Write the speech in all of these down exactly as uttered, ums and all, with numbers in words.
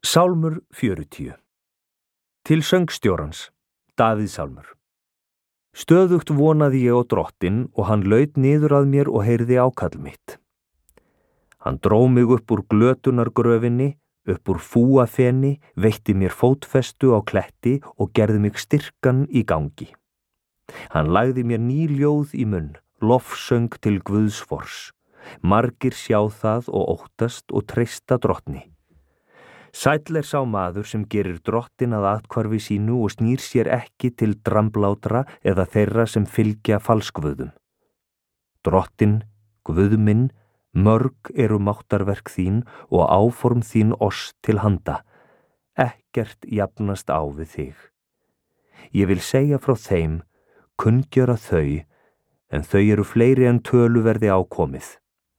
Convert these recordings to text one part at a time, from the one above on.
Sálmur fjörutíu. Til söngstjórans, Davíð sálmur. Stöðugt vonaði ég á Drottinn og hann laut niður að mér og heyrði ákall mitt. Hann dró mig upp úr glötunargröfinni, upp úr fúafeni, veitti mér fótfestu á kletti og gerði mig styrkan í gangi. Hann lagði mér ný ljóð í munn, lofsöng til Guðs fors. Margir sjá það og óttast og treysta Drottni. Sæll er sá maður sem gerir Drottinn að athvarfi sínu og snýr sér ekki til dramblátra eða þeirra sem fylgja falskguðum. Drottinn, Guð minn, mörg eru máttarverk þín og áform þín oss til handa. Ekkert jafnast á við þig. Ég vil segja frá þeim, kunngjöra þau, en þau eru fleiri en tölu verði ákomið.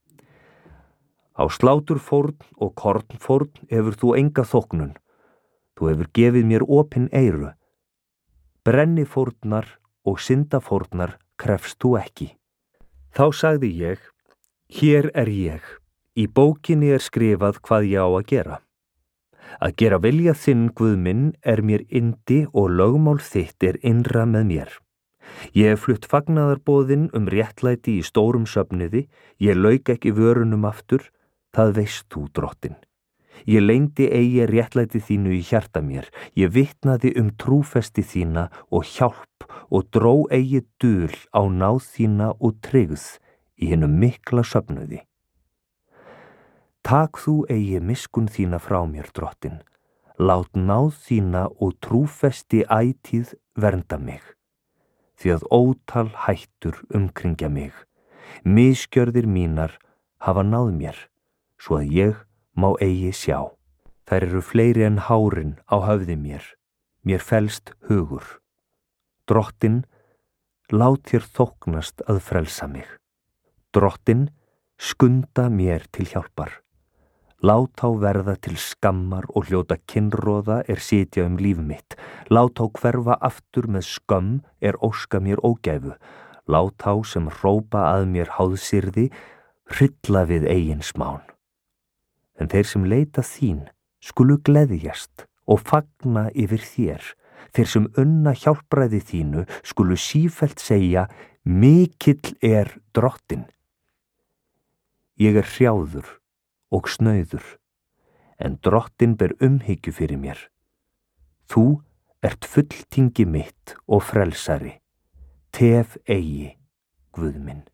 Á sláturfórn og kornfórn hefur þú enga þóknun. Þú hefur gefið mér opin eyru. Brennifórnar og syndafórnar krefst þú ekki. Þá sagði ég, hér er ég. Í bókinni er skrifað hvað ég á að gera. Að gera vilja þinn, Guð minn, er mér yndi og lögmál þitt er innra með mér. Ég hef flutt fagnaðarboðin um réttlæti í stórum söfniði, ég lauk ekki vörunum aftur, það veist þú, Drottinn. Ég leyndi eigi réttlæti þínu í hjarta mér, ég vitnaði um trúfesti þína og hjálp og dró eigi dul á náð þína og tryggð í hinum mikla söfnuði. Tak þú eigi miskun þína frá mér, Drottinn, lát náð þína og trúfesti ætíð vernda mig, því að ótal hættur umkringja mig. Misgjörðir mínar hafa náð mér, svo að ég má eigi sjá. Þær eru fleiri en hárin á höfði mér, mér felst hugur. Drottinn, lát þér þóknast að frelsa mig. Drottinn, skunda mér til hjálpar. Lát þá verða til skammar og hljóta kinnroða er sitja um líf mitt. Lát þá hverfa aftur með skömm er óska mér ógæfu. Lát þá sem hrópa að mér háðsyrði, hrylla við eigin smán. En þeir sem leita þín skulu gleðjast og fagna yfir þér. Þeir sem unna hjálpræði þínu skulu sífellt segja, mikill er Drottinn. Ég er hrjáður og snauður, en Drottinn ber umhyggju fyrir mér. Þú ert fulltingi mitt og frelsari, tef eigi, Guð minn.